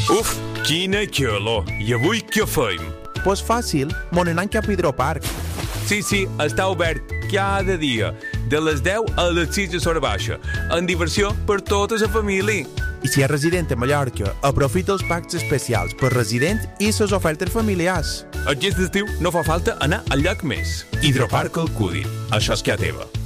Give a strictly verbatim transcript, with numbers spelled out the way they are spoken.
Uf, quina calor! I avui què feim? Pues fàcil, mon anant cap a Hidroparc. Sí, sí, està obert cada dia, de les deu a les sis de l'hora baixa, amb diversió per tota la família. I si és resident a Mallorca, aprofita els packs especials per resident i les ofertes familiars. Aquest estiu no fa falta anar al lloc més. Hidroparc Alcúdia, això és que a teva.